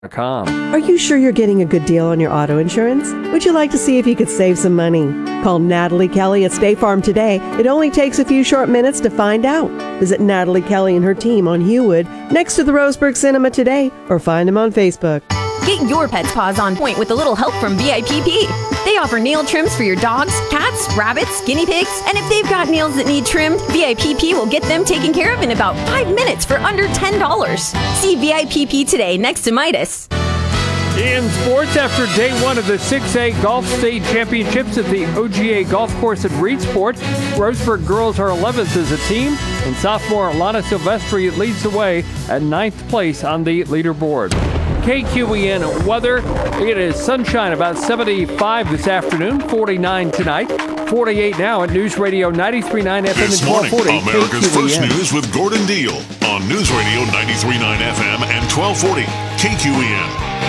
Are you sure you're getting a good deal on your auto insurance? Would you like to see if you could save some money? Call Natalie Kelly at State Farm today. It only takes a few short minutes to find out. Visit Natalie Kelly and her team on Hewwood, next to the Roseburg Cinema today, or find them on Facebook. Get your pet's paws on point with a little help from VIPP. They offer nail trims for your dogs, cats, rabbits, guinea pigs, and if they've got nails that need trimmed, VIPP will get them taken care of in about 5 minutes for under $10. See VIPP today next to Midas. In sports, after day one of the 6A Golf State Championships at the OGA Golf Course at Reedsport, Roseburg girls are 11th as a team, and sophomore Lana Silvestri leads the way at 9th place on the leaderboard. KQEN weather. It is sunshine, about 75 this afternoon, 49 tonight, 48 now at News Radio 93.9 FM this and morning, 1240. America's KQEN. First News with Gordon Deal on News Radio 93.9 FM and 1240 KQEN.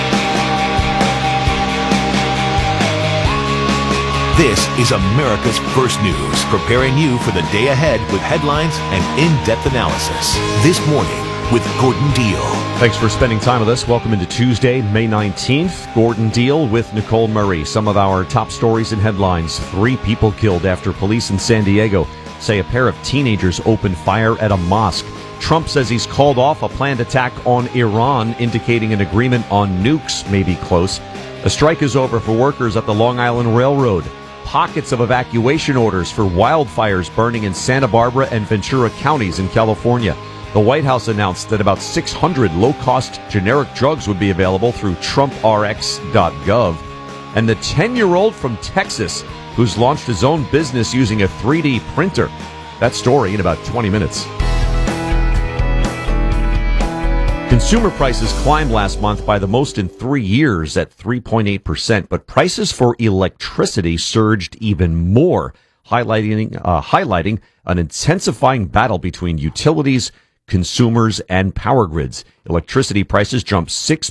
This is America's First News, preparing you for the day ahead with headlines and in-depth analysis. This morning with Gordon Deal. Thanks for spending time with us. Welcome into Tuesday, May 19th. Gordon Deal with Nicole Murray. Some of our top stories and headlines. 3 people killed after police in San Diego say a pair of teenagers opened fire at a mosque. Trump says he's called off a planned attack on Iran, indicating an agreement on nukes may be close. A strike is over for workers at the Long Island Railroad. Pockets of evacuation orders for wildfires burning in Santa Barbara and Ventura counties in California. The White House announced that about 600 low-cost generic drugs would be available through TrumpRx.gov. And the 10-year-old from Texas who's launched his own business using a 3D printer. That story in about 20 minutes. Consumer prices climbed last month by the most in 3 years at 3.8%, but prices for electricity surged even more, highlighting an intensifying battle between utilities, consumers, and power grids. Electricity prices jumped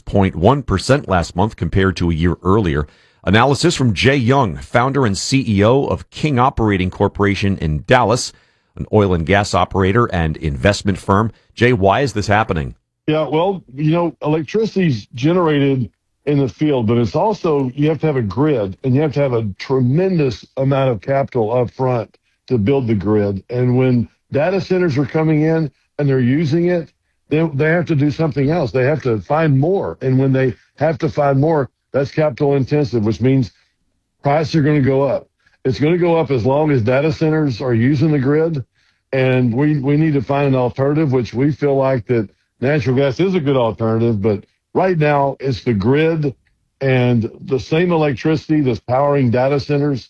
6.1% last month compared to a year earlier. Analysis from Jay Young, founder and CEO of King Operating Corporation in Dallas, an oil and gas operator and investment firm. Jay, why is this happening? Yeah, well, electricity's generated in the field, but it's also, you have to have a grid, and you have to have a tremendous amount of capital up front to build the grid. And when data centers are coming in and they're using it, they have to do something else. They have to find more. And when they have to find more, that's capital intensive, which means prices are going to go up. It's going to go up as long as data centers are using the grid. And we need to find an alternative, which we feel like that natural gas is a good alternative. But right now, it's the grid and the same electricity that's powering data centers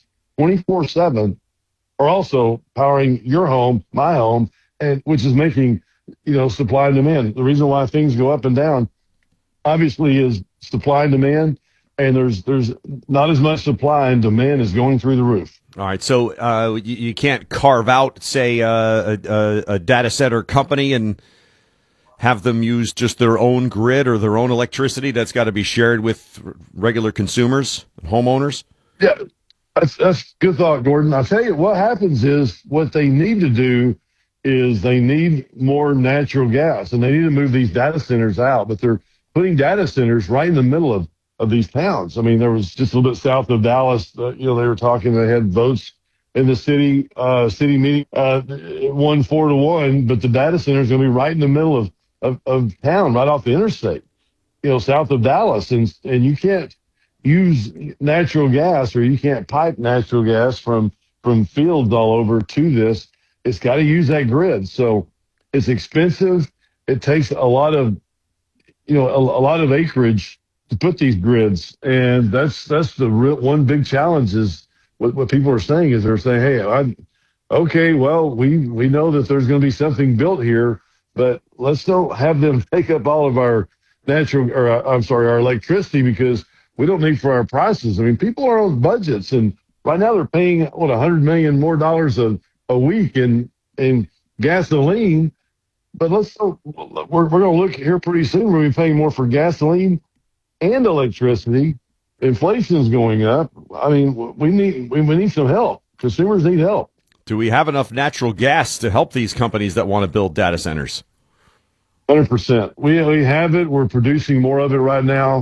24/7 are also powering your home, my home, and which is making, supply and demand. The reason why things go up and down, obviously, is supply and demand, and there's not as much supply, and demand is going through the roof. All right, so you can't carve out, say, a data center company and have them use just their own grid or their own electricity. That's got to be shared with regular consumers and homeowners. Yeah, that's good thought, Gordon. I'll tell you what happens is what they need to do is they need more natural gas, and they need to move these data centers out, but they're putting data centers right in the middle of these towns. I mean, there was just a little bit south of Dallas, they were talking, they had votes in the city meeting, it won 4-1, but the data center is going to be right in the middle of town, right off the interstate, south of Dallas. And you can't use natural gas, or you can't pipe natural gas from fields all over to this. It's got to use that grid. So it's expensive. It takes a lot of, a lot of acreage to put these grids. And that's the real one big challenge is what people are saying is they're saying, hey, okay, well, we know that there's going to be something built here, but let's don't have them take up all of our our electricity, because we don't need for our prices. I mean, people are on budgets, and right now they're paying $100 million more dollars a week in gasoline. But we're going to look here pretty soon. We're going to be paying more for gasoline and electricity. Inflation is going up. I mean, we need some help. Consumers need help. Do we have enough natural gas to help these companies that want to build data centers? 100%. We have it. We're producing more of it right now.